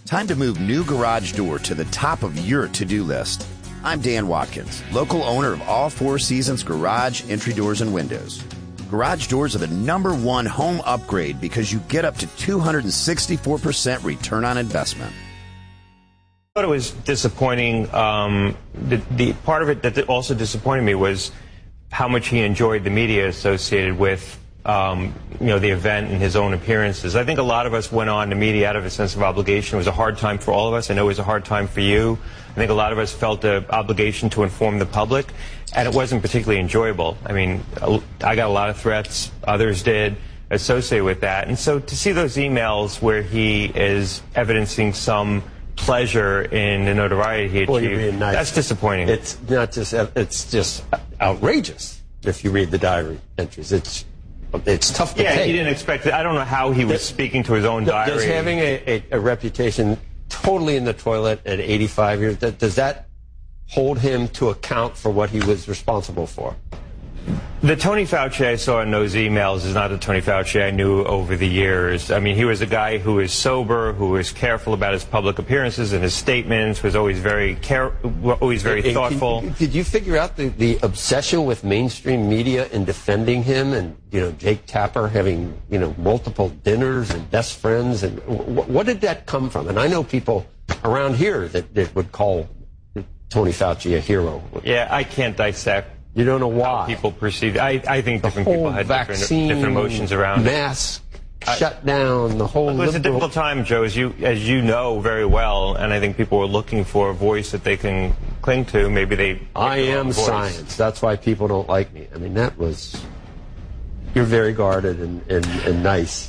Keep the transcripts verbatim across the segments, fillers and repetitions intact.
Time to move new garage door to the top of your to-do list. I'm Dan Watkins, local owner of All Four Seasons Garage Entry Doors and Windows. Garage doors are the number one home upgrade because you get up to two hundred sixty-four percent return on investment. I thought it was disappointing. Um, the, the part of it that also disappointed me was how much he enjoyed the media associated with Um, you know, the event and his own appearances. I think a lot of us went on the media out of a sense of obligation. It was a hard time for all of us. I know it was a hard time for you. I think a lot of us felt an obligation to inform the public, and it wasn't particularly enjoyable. I mean, I got a lot of threats, others did, associated with that. And so to see those emails where he is evidencing some pleasure in the notoriety he Boy, achieved, nice. That's disappointing. It's not just, it's just outrageous if you read the diary entries. It's It's tough to yeah, take. he didn't expect it. I don't know how he was does, speaking to his own diary. Does having a, a, a reputation totally in the toilet at eighty-five years, that, does that hold him to account for what he was responsible for? The Tony Fauci I saw in those emails is not the Tony Fauci I knew over the years. I mean, he was a guy who was sober, who was careful about his public appearances and his statements, was always very care, always very and, thoughtful. And did you figure out the, the obsession with mainstream media in defending him, and you know Jake Tapper having you know multiple dinners and best friends, and w- what did that come from? And I know people around here that, that would call Tony Fauci a hero. Yeah, I can't dissect. You don't know why. How people perceive. I, I think the different whole people had different, vaccine, different emotions around mask, it. shut down, the whole. It was liberal... a difficult time, Joe, as you as you know very well, and I think people were looking for a voice that they can cling to. Maybe they. I am science. That's why people don't like me. I mean, that was. You're very guarded and, and, and nice.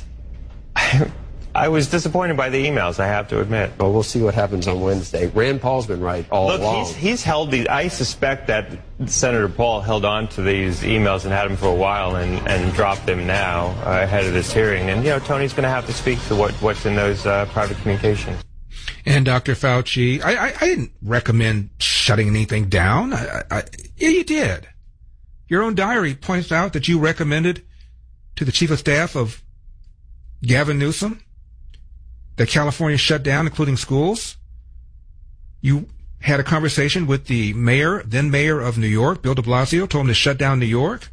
I was disappointed by the emails, I have to admit. Well, we'll see what happens on Wednesday. Rand Paul's been right all Look, along. He's, he's held these. I suspect that Senator Paul held on to these emails and had them for a while and, and dropped them now uh, ahead of this hearing. And, you know, Tony's going to have to speak to what, what's in those uh, private communications. And Doctor Fauci, I, I, I didn't recommend shutting anything down. I, I, yeah, you did. Your own diary points out that you recommended to the chief of staff of Gavin Newsom that California shut down, including schools. You had a conversation with the mayor, then mayor of New York, Bill de Blasio, told him to shut down New York.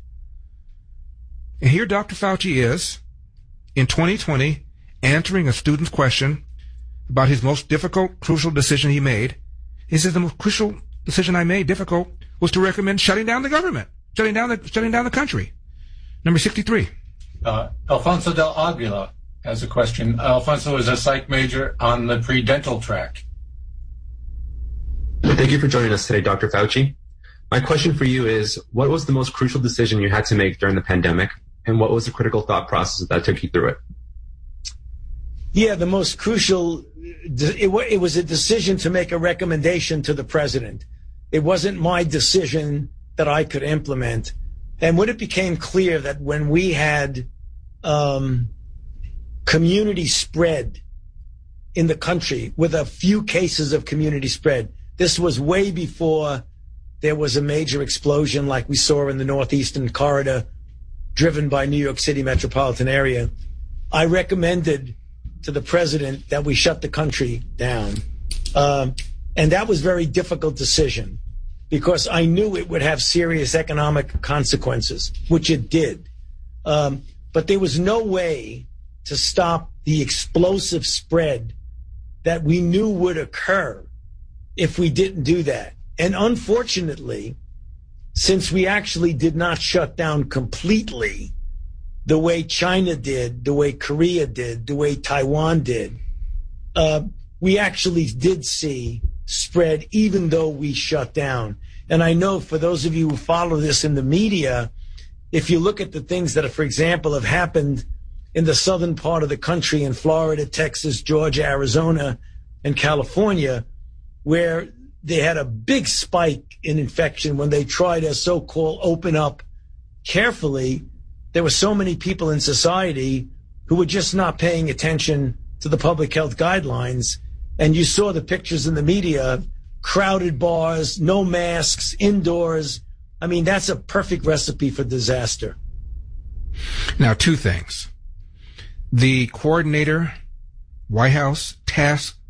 And here Doctor Fauci is, in twenty twenty, answering a student's question about his most difficult, crucial decision he made. He says the most crucial decision I made, difficult, was to recommend shutting down the government, shutting down the, shutting down the country. Number sixty-three. Uh, Alfonso del Aguila has a question. Alfonso is a psych major on the pre-dental track. Thank you for joining us today, Doctor Fauci. My question for you is, what was the most crucial decision you had to make during the pandemic, and what was the critical thought process that took you through it? Yeah, the most crucial, it, it was a decision to make a recommendation to the president. It wasn't my decision that I could implement. And when it became clear that when we had um, community spread in the country with a few cases of community spread, this was way before there was a major explosion like we saw in the Northeastern Corridor driven by New York City metropolitan area. I recommended to the president that we shut the country down. Um, and that was a very difficult decision because I knew it would have serious economic consequences, which it did. Um, but there was no way to stop the explosive spread that we knew would occur if we didn't do that. And unfortunately, since we actually did not shut down completely the way China did, the way Korea did, the way Taiwan did, uh, we actually did see spread even though we shut down. And I know for those of you who follow this in the media, if you look at the things that, for example, have happened in the southern part of the country, in Florida, Texas, Georgia, Arizona, and California, where they had a big spike in infection when they tried to so-called open up carefully, there were so many people in society who were just not paying attention to the public health guidelines. And you saw the pictures in the media, crowded bars, no masks, indoors. I mean, that's a perfect recipe for disaster. Now, two things. The coordinator, White House Task